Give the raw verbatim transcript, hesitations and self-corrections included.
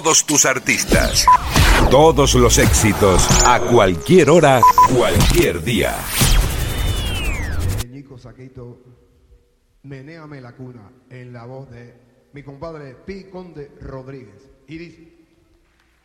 todos tus artistas. Todos los éxitos, a cualquier hora, cualquier día. Ñico Saquito, Menéame la cuna, en la voz de mi compadre Pi Conde Rodríguez. Y dice...